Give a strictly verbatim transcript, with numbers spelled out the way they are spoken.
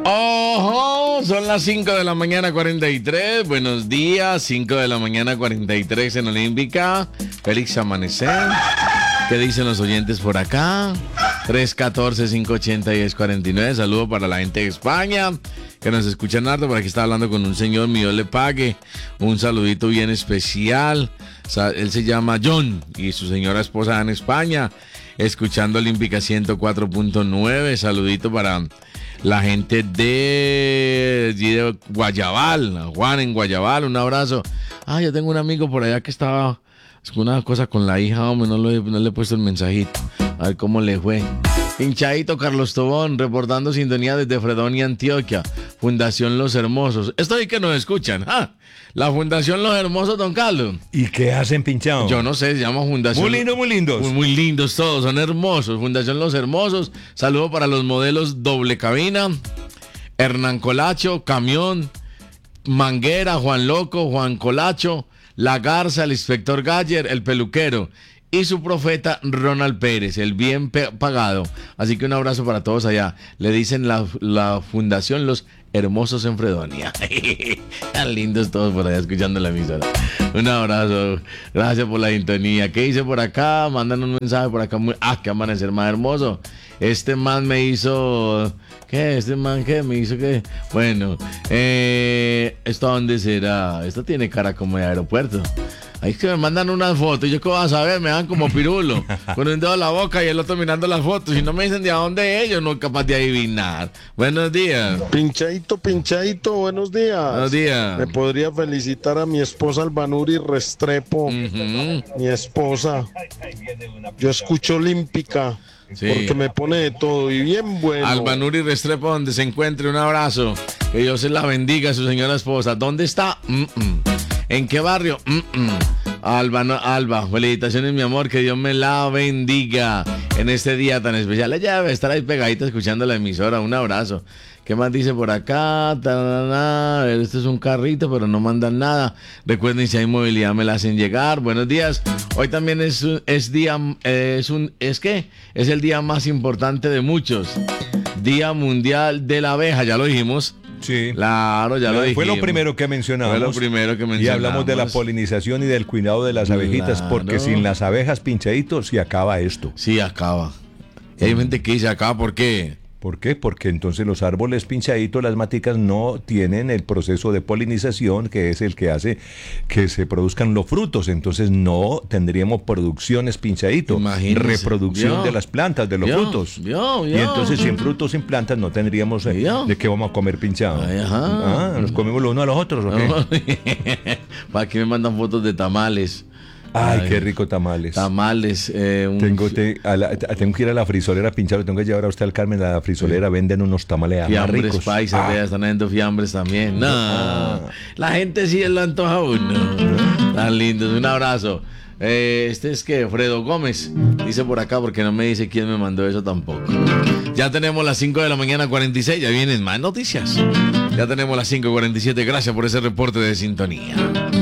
Ojo, son las cinco de la mañana cuarenta y tres. Buenos días, cinco de la mañana cuarenta y tres en Olímpica. Félix amanecer. ¿Qué dicen los oyentes por acá? tres uno cuatro, cinco ocho cero, diez cuarenta y nueve. Saludo para la gente de España que nos escuchan harto. Por aquí está hablando con un señor, mi Dios le pague. Un saludito bien especial. Él se llama John y su señora esposa en España, escuchando Olímpica ciento cuatro punto nueve. Saludito para la gente de, de Guayabal, Juan en Guayabal, un abrazo. Ah, yo tengo un amigo por allá que estaba una cosa con la hija, hombre, no, lo, no le he puesto el mensajito. A ver cómo le fue. Hinchadito Carlos Tobón, reportando sintonía desde Fredonia, Antioquia. Fundación Los Hermosos. Estoy que nos escuchan. Ah, la Fundación Los Hermosos, don Carlos. ¿Y qué hacen, pinchado? Yo no sé, se llama Fundación. Muy lindos, muy lindos. Muy, muy lindos todos, son hermosos. Fundación Los Hermosos. Saludo para los modelos doble cabina, Hernán Colacho, Camión, Manguera, Juan Loco, Juan Colacho, La Garza, el inspector Galler, el peluquero y su profeta Ronald Pérez, el bien pe- pagado. Así que un abrazo para todos allá. Le dicen la, la Fundación Los Hermosos en Fredonia. Tan lindos todos por allá escuchando la emisora. Un abrazo. Gracias por la sintonía. ¿Qué dice por acá? Mandan un mensaje por acá. Muy... Ah, qué amanecer más hermoso. Este man me hizo... ¿Qué? ¿Este man qué? ¿Me hizo qué? Bueno, eh, ¿esto a dónde será? Esto tiene cara como de aeropuerto. Ahí es que me mandan unas fotos y yo qué voy a saber, me dan como pirulo, con un dedo en la boca y el otro mirando las fotos. Y no me dicen de a dónde es, yo no soy capaz de adivinar. Buenos días. Pinchadito, pinchadito, buenos días. Buenos días. Me podría felicitar a mi esposa Albanuri Restrepo, Uh-huh. mi esposa. Yo escucho Olímpica. Sí. Porque me pone de todo y bien bueno. Albanuri Restrepo, donde se encuentre, un abrazo. Que Dios se la bendiga a su señora esposa. ¿Dónde está? Mm-mm. ¿En qué barrio? Mm-mm. Alba, no, Alba, felicitaciones, mi amor, que Dios me la bendiga en este día tan especial. Ella debe estar ahí pegadita escuchando la emisora. Un abrazo. ¿Qué más dice por acá? Tarana, este es un carrito, pero no mandan nada. Recuerden, si hay movilidad me la hacen llegar. Buenos días. Hoy también es, es día, es un, ¿es qué? Es el día más importante de muchos. Día Mundial de la Abeja, ya lo dijimos. Sí. Claro, ya lo dijimos. Fue lo primero que mencionamos. Fue lo primero que mencionamos. Y hablamos de la polinización y del cuidado de las abejitas, Claro. porque sin las abejas, pinchaditos, se acaba esto. Sí, acaba. Y hay gente que dice acaba, ¿por qué? ¿Por qué? Porque entonces los árboles pinchaditos, las maticas, no tienen el proceso de polinización, que es el que hace que se produzcan los frutos. Entonces no tendríamos producciones pinchadito, Imagínese. reproducción ¿Vio? de las plantas, de los ¿Vio? frutos. ¿Vio? Y ¿Vio? entonces sin frutos, sin plantas, no tendríamos eh, ¿Vio? de qué vamos a comer pinchado. Ay, ajá. Ah, nos comemos los unos a los otros, ¿o qué? ¿Para qué me mandan fotos de tamales? Ay, Ay, qué rico tamales. Tamales. Eh, un... Tengo, te- a la- a- tengo que ir a la frisolera pinchado, tengo que llevar a usted al Carmen, a la frisolera venden unos tamales más Fiambres ricos. paisas, Ah. vea, están haciendo fiambres también. No, Ah. la gente sí lo antoja a uno. Tan lindos, un abrazo. Eh, este es que Fredo Gómez dice por acá, porque no me dice quién me mandó eso tampoco. Ya tenemos las cinco de la mañana cuarenta y seis, ya vienen más noticias. Ya tenemos las cinco cuarenta y siete, gracias por ese reporte de sintonía.